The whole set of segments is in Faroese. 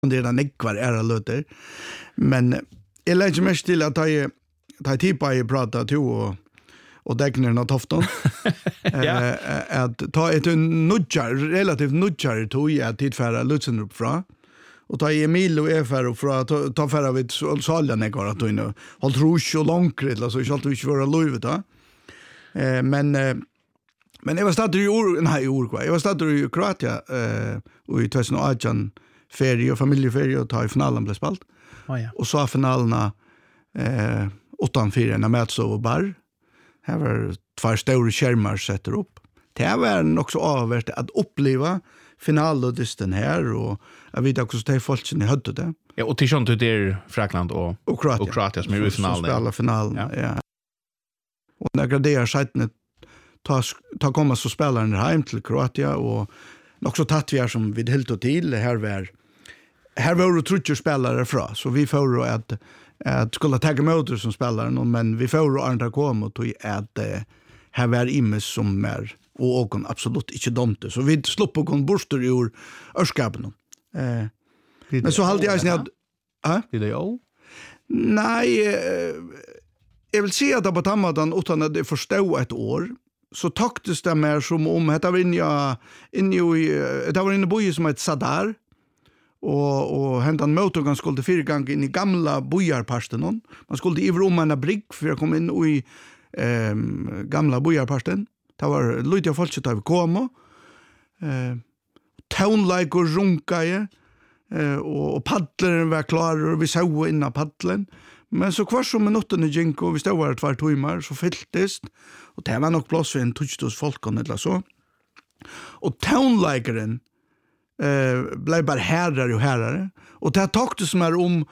det är nekvar era löter. Men jag lägger mest till att ta tippa i prata till och däcknerna tofton. Att ta ett relativt nudjar tog att tillfära Lutzen upp fra. Och ta Emil och Efär och fra ta färra vid salja nekvar att inne. Håll rouge och långkrill så skall du inte vara lövet då. Men jag var stad i Uruguay. Jag var stad i Kroatien och i 2018 ferie och familjeferie och ta i finalen blev spalt. Och så finalerna 8-4 när Mätsov och Bar. Här var två stora skärmar sätter upp. Det var nog så avvärt att uppleva finalodisten här och jag vet också att det är folk som hade det. Ja, och till sånt det är Frakland och Kroatien som är i finalen. Spelar finalen, ja. Och när det är sätten ta komma så spelar den hem till Kroatien och också tatt vi är som vid helt och till här var det trutcher spelare fra så vi får att skulle ta emot som spelare men vi får andra komma och tog att här var Immes som är och absolut inte domte så vi slopp och kon borster ur örskapen. Men så hade jag snart Det är ju nej jag vill se att på tammadan utan att det förstå ett år så taktes det mer som om det var inne i boje som ett Sadar och hentan motorgan skulle 4 gånger in i gamla bojarparsten. Man skulle iver om en brigg för att komma in i gamla bojarparsten. Det var lite av folk som kom townlike och runka och paddlaren var klar och vi såg innan paddlen. Men så kvar som minuterna gick och vi stod var 2 timmar så fylltes och det var nog plats för en tutstos folkon eller så. Och townlikeren blev bara härare och härare. Och det takte som är om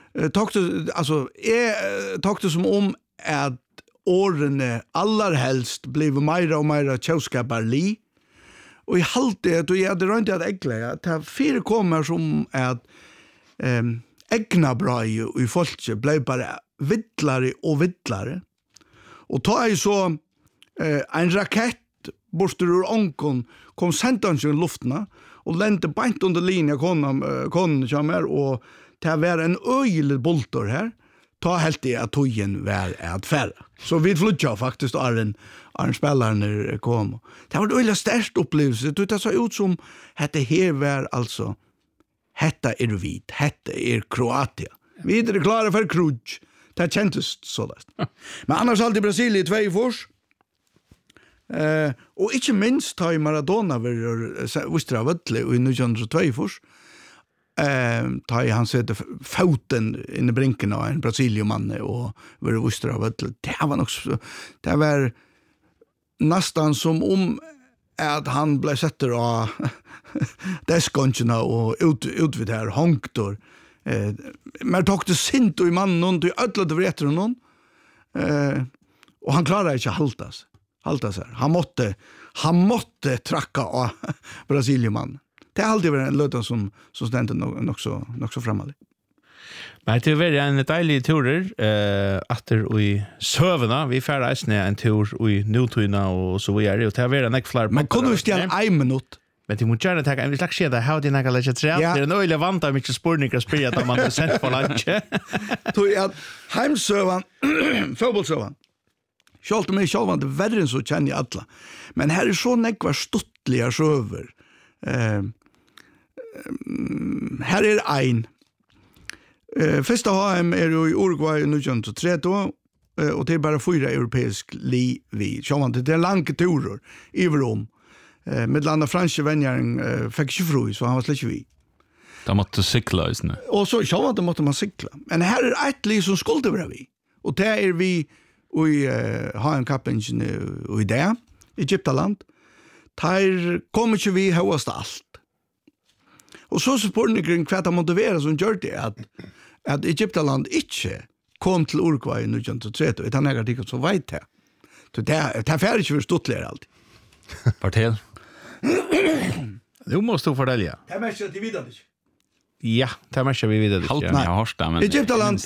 takte som om att årene allra blev mer och mer tjauskaparli. Och i halvt det och jag hade rönt att äckla att det förekommer som att ägna bra i folket blev bara vittlare och vittlare. Och ta är så en rakett borster ur ånkon kom sentan i luften och länte bant under linjen konen kommer och det var en öjlig boltor här. Ta helt det att tojen var att färra. Så vi flutja faktiskt Arne spelaren kom. Det var en öjlig störst upplevelse. Det så ut som att det här var alltså hetta är vit, hetta är Kroatien. Vi är klara för Kruj. Det kändes så där. Men annars alltid Brasilien 2 fors. Och inte minst tar Maradona var vistra vattle och i 1902 fors. Tar han sätter foten in i brinken av en Brasiliaman och var vistra vattle. Det var också det var nästan som om att han blev sätter av deskoncherna och ut vid här honktor. Men tog det sint och i mannen och ödlade vrätter honom. Och han klarade inte halta sig. Han måtte tracka av Brasiliaman. Det har alltid varit en löta som ständigt nog så framåt. Men det var en deilig turer efter i sövna. Vi färdas en tur i nutuna och så vidare. Och det var en ekflar. Man kunde ju ställa 1 minut. Men det måste gärna ta en slags skeda. How did I lägga tre? Det är en öjlig vanta mycket spårningar att spela att man har sett på lunch. Tog jag heimsövan, fotbollsövan. Självt mig själv det värre så känner jag alla. Men här är så nekvar stuttliga söver. Här är en. Första HM är i Uruguay 1930 och det är bara 4 europeisk liv. Det är långa turer i Rom. Med landa franska vänjaren fick inte fru så han var släck vi. De måste cykla just nu. Och så själva måste man cykla. Men här är ett liv som skulle vara vi. Och det är vi i HM-kappen i det, Egyptaland. Där kommer inte vi högast allt. Och så spårningen kvar att motivera som gör det att Egyptaland inte kom till Uruguay 1930 utan jag tycker så vet det. Så det är färdigt för stuttligare alltid. Partel. Du måste fortälja. Det är mest att vi vidare. Ja, det är mest att vi vidare. Halt mig har det men Egyptaland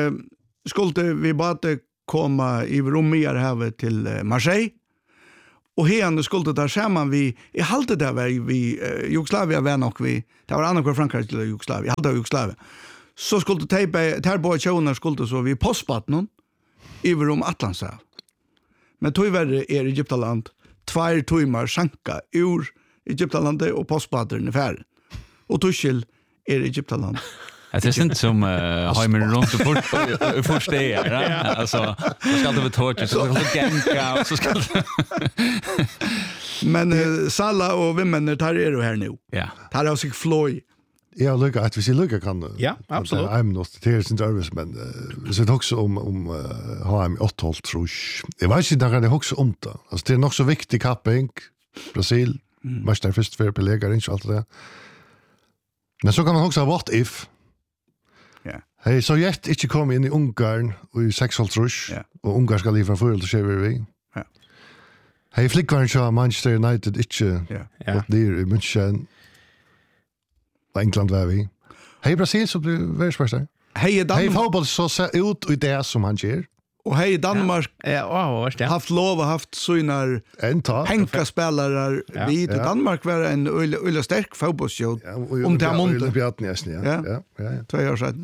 skulle vi bara komma i Romia här till Marseille och här skulle där samman vi I halde där vi Jugoslavia var nog vi det var andra Frankrike eller Jugoslavia hade Jugoslavia så skulle det här båda tjoner skulle så vi postbart någon över Atlantshav men tog värre Egyptaland 2 timmar sanka ur Egyptalandet och postbaten i färd och Tuchel Egyptaland. Det är inte som Heimer runt och första är alltså ska det vara torrt så ska det gänka och så ska men Salla och Wimmen tar det här nu. Ja. Tar det sig Floyd. Ja, lukka att vi ser lukka kan. Ja, absolut. I'm not det sin service men vi ser också om HM 8 tror jag. Jag vet inte när det också om det. Alltså det är nog så viktig kapping Brasil. Mästare först för belägare inte allt det. Men så kan man också ha what if. Ja. Hej, så Sovjet inte kom in I Ungarn och I 6 trusch och Ungarn ska livra för till vi. Ja. Hej, flickvarn så Manchester United inte. Ja. Det är München. England var vi. Hej, Brasil så blir världsmästare. Hej Danmark. Hej, fotboll så ser ut I det som han gör. Och hej Danmark. Haft lov och haft såna penkaspelare vid Danmark var en öle stark fotbollsjord om det månde. Ja. 2 år sedan.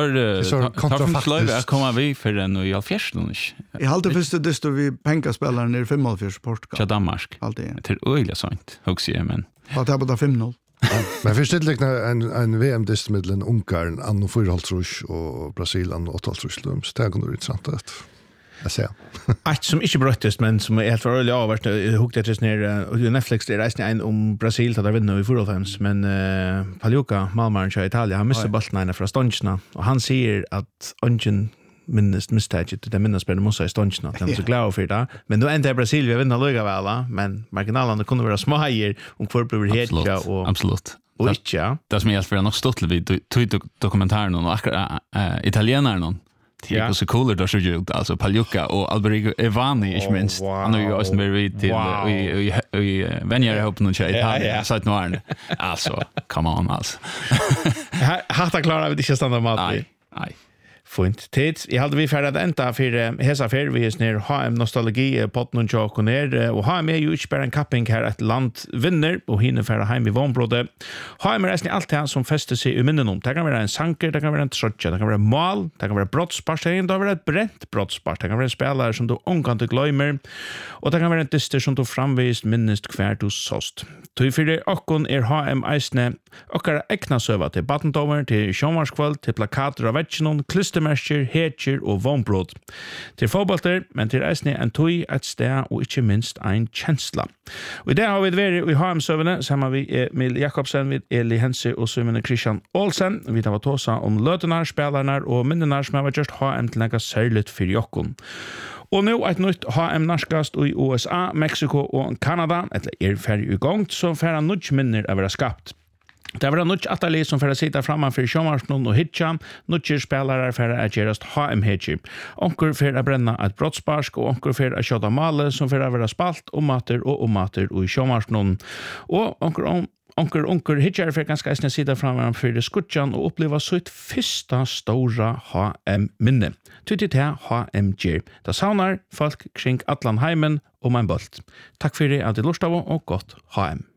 Tar Flöve komma vi för den och jag fjärde I halde första det står vi penkaspelare ner 45 Portugal. Ja Danmark. Alltid. Till öle sånt. Också men. Vad tar på 5-0. Men först det liknar en VM-dist mellan Ungarn anno 4,5 och Brasil anno 8,5 så det kan du intressant att jag ser. Ett som inte bröttest men som är helt för öliga avvart hukte jag ner Netflix det resten en om Brasil där vinner i 4,5 men Paljuka Malmaren i Italien han missade bollen från stånchna och han säger att ungen minst misstaget det minst på måste stånchna att han så glad för det men då ändå Brasil vi vinner lugga väl men marginalerna kunde vara små här om kvar blir helt och absolut. Och inte det som helt för nog stått vid dokumentären och italienarna Typ och så cooler då så ju alltså Paljuka och Alberigo Evani är minst han har ju också varit till vi vänjer ihop någon tjej här så att nu alltså come on alltså hata klara vi inte stanna mat nej Fint. Tids, jag hade vi färdat ända för hesa för vi är ner HM nostalgi på någon chock och ner och HM är ju inte bara en capping här ett land vinner och hinner färda hem I Vonbrode. HM är nästan allt det som fäster sig I minnen om. Det kan vara en sanker, det kan vara en trotcha, det kan vara mål, det kan vara brottspars, det kan vara ett brent brottspars, det kan vara en spelare som du omkant glömmer och det kan vara en dyster som du framvist minnest kvar du såst. Tui fyrir okkon HM eisne okkara ekna søva til badmintoner, til sjånvarskvöld, til plakater av vetsjenon, klistermersker, hetjer og vonbrot. Til fotballter, men til eisne en tui, et sted og ikke minst en kjensla. Og I det har vi vært I HM-søvene, sammen med Emil Jakobsen, med Eli Hense og Søvene Christian Olsen. Vi har vært tåsa om løtenar, spelarnar og minnenar som har vært just HM til nekka særligt fyrir okkon. Og nå et nytt HM narskast I USA, Mexico og Kanada, etter ferdig I gang, så færre nødt minner å være skapt. Det var nødt atali som færre sitte framfor sjåmarsnon og hitja, nødt spelare færre å gjerast HM-hitjer. Onker færre å brenne et brottsparsk, og onker færre å kjøta male som færre å være spalt om mater og I sjåmarsnon. Og onker hitjar för ganska äsna sida framför det skutjan och uppleva sitt första stora HM-minne. Tytt det HM-ger. Det saunar folk kring Atlanheimen och min bolt. Tack för det att du lustade och gott HM.